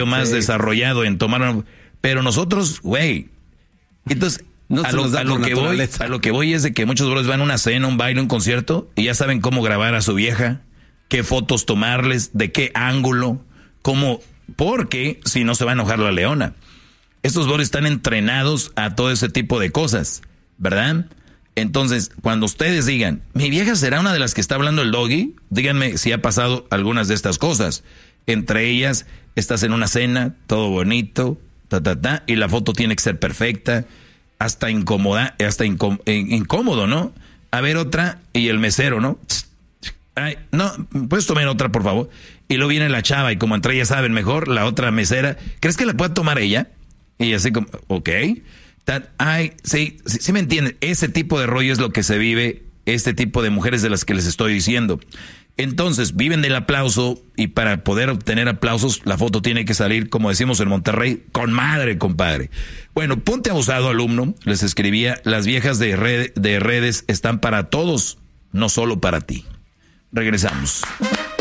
rollo más desarrollado en tomar... Pero nosotros, güey... Entonces, a lo que voy es de que muchos brothers van a una cena, un baile, un concierto, y ya saben cómo grabar a su vieja, qué fotos tomarles, de qué ángulo, cómo... Porque si no se va a enojar la leona. Estos brothers están entrenados a todo ese tipo de cosas, ¿verdad? Entonces, cuando ustedes digan, mi vieja será una de las que está hablando el Doggy, díganme si ha pasado algunas de estas cosas. Entre ellas, estás en una cena, todo bonito, y la foto tiene que ser perfecta, hasta incómodo, ¿no? A ver otra, y el mesero, ¿no? Ay, no, ¿puedes tomar otra, por favor? Y luego viene la chava, y como entre ellas saben mejor, la otra mesera, ¿crees que la pueda tomar ella? Y así como, ok. Ay, sí me entienden. Ese tipo de rollo es lo que se vive, este tipo de mujeres de las que les estoy diciendo. Entonces, viven del aplauso, y para poder obtener aplausos, la foto tiene que salir, como decimos en Monterrey, con madre, compadre. Bueno, ponte abusado, alumno. Les escribía, las viejas de redes están para todos, no solo para ti. Regresamos.